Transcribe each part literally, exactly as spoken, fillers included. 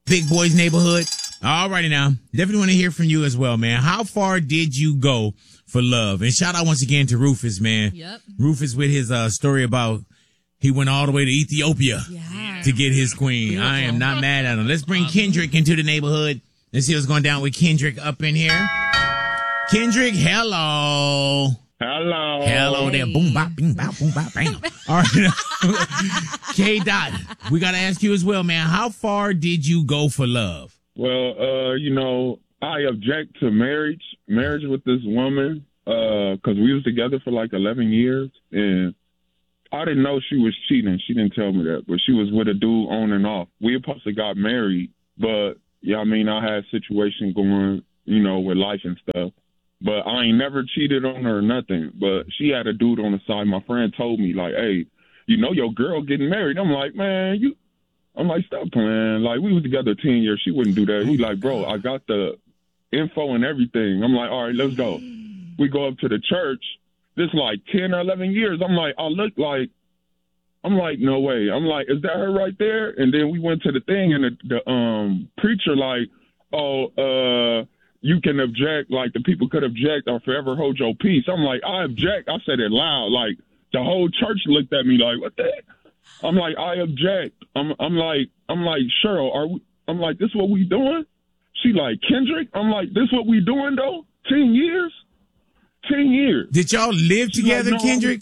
Big Boys Neighborhood. All righty now. Definitely want to hear from you as well, man. How far did you go for love? And shout out once again to Rufus, man. Yep. Rufus with his uh, story about he went all the way to Ethiopia yeah. to get his queen. Beautiful. I am not mad at him. Let's bring Kendrick into the neighborhood. Let's see what's going down with Kendrick up in here. Kendrick, hello. Hello. Hello there. Boom, bop, bing, bop, boom, bop, bam. All right. K-Dot, we got to ask you as well, man. How far did you go for love? Well, uh, you know, I object to marriage, marriage with this woman, uh, cause we was together for like eleven years and I didn't know she was cheating. She didn't tell me that, but she was with a dude on and off. We supposed to got married, but yeah, I mean, I had a situation going, you know, with life and stuff. But I ain't never cheated on her or nothing. But she had a dude on the side. My friend told me, like, hey, you know your girl getting married. I'm like, man, you I'm like, stop playing. Like, we was together ten years. She wouldn't do that. He's like, bro, I got the info and everything. I'm like, all right, let's go. We go up to the church. This like ten or eleven years. I'm like, I look like, I'm like, no way. I'm like, is that her right there? And then we went to the thing and the, the um preacher like, oh, uh, you can object, like the people could object or forever hold your peace. I'm like, I object. I said it loud. Like the whole church looked at me like, what the heck? I'm like, I object. I'm I'm like, I'm like, Cheryl, are we, I'm like, this what we doing? She like, Kendrick? I'm like, this what we doing though? Ten years? Ten years. Did y'all live She together, like, no, Kendrick?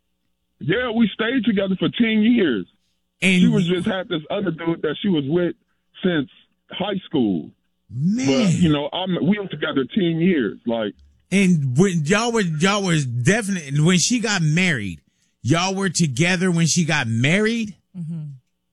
Yeah, we stayed together for ten years. And she was just had this other dude that she was with since high school. Man. But, you know, I'm, we were together ten years. Like, and when y'all were, y'all was definitely, when she got married, y'all were together when she got married? Mm-hmm.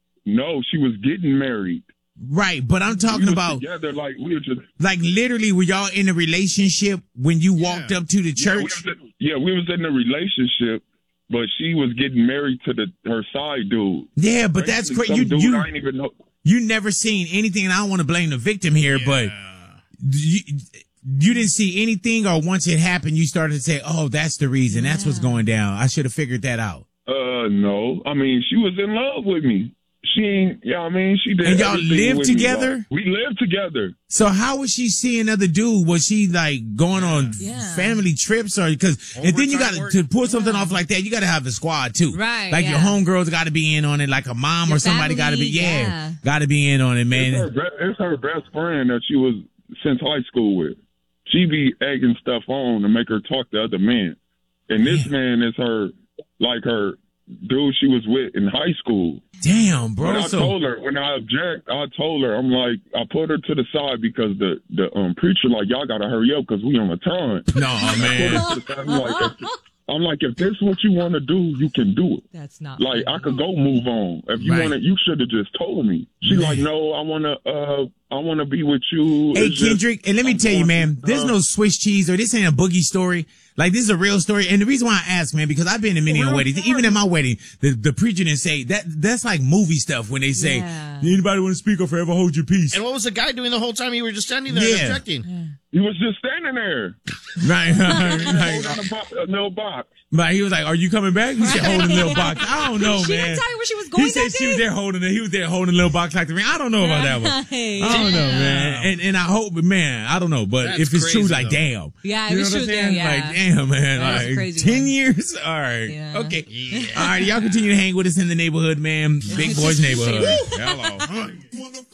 No, she was getting married. Right, but I'm talking we about together, like we were just like literally were y'all in a relationship when you yeah. walked up to the church? Yeah we, in, yeah, we was in a relationship, but she was getting married to the her side dude. Yeah, but Basically, that's great. You dude you I ain't even know. You never seen anything, and I don't want to blame the victim here, yeah. but you, you didn't see anything, or once it happened, you started to say, "Oh, that's the reason. Yeah. That's what's going down. I should have figured that out." Uh, no. I mean, she was in love with me. She ain't, yeah, I mean, she did. And y'all lived together? Me. We lived together. So how was she seeing other dude? Was she like going yeah. on yeah. family trips or because, and then you got to pull something yeah. off like that, you got to have a squad too. Right. Like yeah. your homegirls got to be in on it, like a mom your or somebody got to be, yeah, yeah. got to be in on it, man. It's her, it's her best friend that she was since high school with. She be egging stuff on to make her talk to other men. And this man is her, like her, dude she was with in high school. Damn, bro. When I so, told her, when I object, I told her, I'm like, I put her to the side because the, the um, preacher, like, y'all got to hurry up because we on a time. No, man. I'm like, if, I'm like, if this is what you want to do, you can do it. That's not like, funny. I could go move on. If you right. want to, you should have just told me. She man. like, no, I want to, uh, I want to be with you. Hey, it's Kendrick, just, and let me I'm tell you, man, to, there's uh, no Swiss cheese or this ain't a boogie story. Like, this is a real story. And the reason why I ask, man, because I've been in many real weddings. story. Even at my wedding, the, the preacher didn't say that. That's like movie stuff when they say, yeah. anybody want to speak or forever hold your peace. And what was the guy doing the whole time you were just standing there Yeah. and objecting? Yeah. He was just standing there. Right. Holding a, bo- a little box. Right. He was like, are you coming back? He said, holding a little box. I don't know, she man. didn't tell you where she was going. He said that she day? was there holding it. He was there holding a little box like the ring. I don't know about that one. Right. I don't know, Yeah. man. And and I hope, man, I don't know. But That's if it's true, crazy, like, though. damn. Yeah, it you know was what I'm true saying? there, yeah. Like, damn, man. That was a Like, crazy ten one. years? All right. Yeah. Okay. Yeah. All right. Y'all continue to hang with us in the neighborhood, man. Big Boys Neighborhood. Hello.